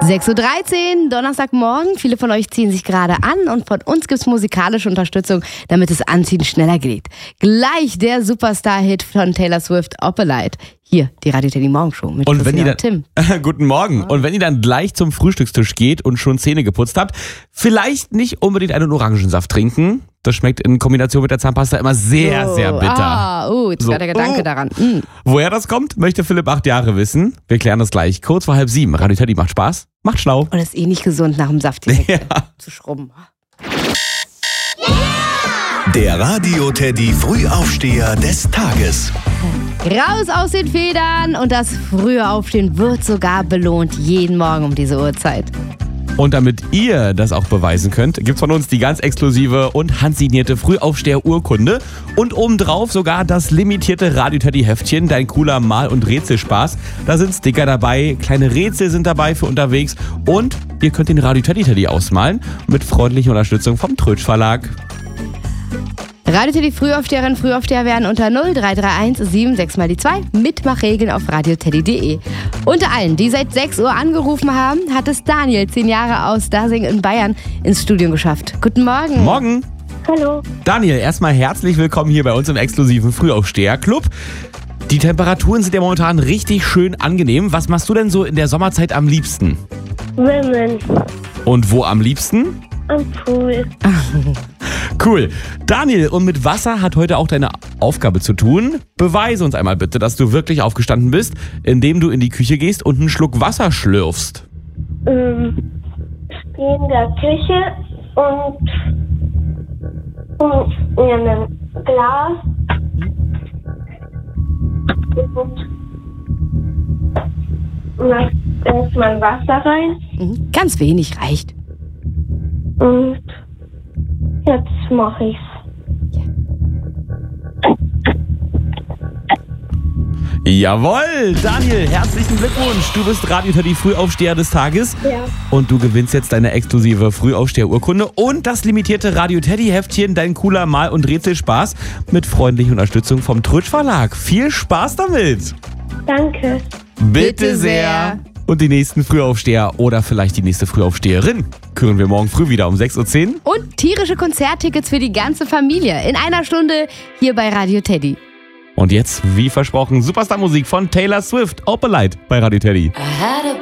6.13 Uhr, Donnerstagmorgen. Viele von euch ziehen sich gerade an und von uns gibt's musikalische Unterstützung, damit das Anziehen schneller geht. Gleich der Superstar-Hit von Taylor Swift, Opalite. Hier, die Radio Teddy Morgenshow mit Christina und Tim. Guten Morgen. Und wenn ihr dann gleich zum Frühstückstisch geht und schon Zähne geputzt habt, vielleicht nicht unbedingt einen Orangensaft trinken. Das schmeckt in Kombination mit der Zahnpasta immer sehr, sehr bitter. Jetzt war der Gedanke daran. Woher das kommt, möchte Philipp 8 Jahre wissen. Wir klären das gleich kurz vor 6:30. Radio Teddy macht Spaß, macht schlau. Und ist eh nicht gesund, nach dem Saft direkt zu schrubben. Der Radio Teddy Frühaufsteher des Tages. Raus aus den Federn und das frühe Aufstehen wird sogar belohnt, jeden Morgen um diese Uhrzeit. Und damit ihr das auch beweisen könnt, gibt's von uns die ganz exklusive und handsignierte Frühaufsteher-Urkunde und obendrauf sogar das limitierte Radio Teddy-Heftchen, dein cooler Mal- und Rätselspaß. Da sind Sticker dabei, kleine Rätsel sind dabei für unterwegs und ihr könnt den Radio Teddy ausmalen mit freundlicher Unterstützung vom Trötsch Verlag. Radio Teddy Frühaufsteherinnen, Frühaufsteher werden unter 0331 76 mal die 2 Mitmachregeln auf radioteddy.de. Unter allen, die seit 6 Uhr angerufen haben, hat es Daniel, 10 Jahre aus Dasing in Bayern, ins Studio geschafft. Guten Morgen. Morgen. Hallo. Daniel, erstmal herzlich willkommen hier bei uns im exklusiven Frühaufsteher-Club. Die Temperaturen sind ja momentan richtig schön angenehm. Was machst du denn so in der Sommerzeit am liebsten? Schwimmen. Und wo am liebsten? Am Pool. Cool. Daniel, und mit Wasser hat heute auch deine Aufgabe zu tun. Beweise uns einmal bitte, dass du wirklich aufgestanden bist, indem du in die Küche gehst und einen Schluck Wasser schlürfst. Ich gehe in der Küche und in einem Glas und lass erstmal Wasser rein. Ganz wenig reicht. Und jetzt mache ich's. Jawohl, Daniel, herzlichen Glückwunsch. Du bist Radio Teddy Frühaufsteher des Tages. Ja. Und du gewinnst jetzt deine exklusive Frühaufsteher-Urkunde und das limitierte Radio Teddy-Heftchen, dein cooler Mal- und Rätselspaß mit freundlicher Unterstützung vom Trötsch Verlag. Viel Spaß damit. Danke. Bitte sehr. Und die nächsten Frühaufsteher oder vielleicht die nächste Frühaufsteherin küren wir morgen früh wieder um 6.10 Uhr. Und tierische Konzerttickets für die ganze Familie in einer Stunde hier bei Radio Teddy. Und jetzt, wie versprochen, Superstar-Musik von Taylor Swift, Opalite bei Radio Teddy.